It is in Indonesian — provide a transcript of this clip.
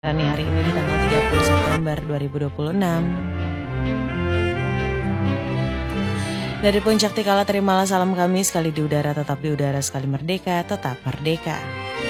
Nih hari ini di tanggal 30 September 2026. Dari Puncak Tikala terimalah salam kami, sekali di udara tetap di udara, sekali merdeka tetap merdeka.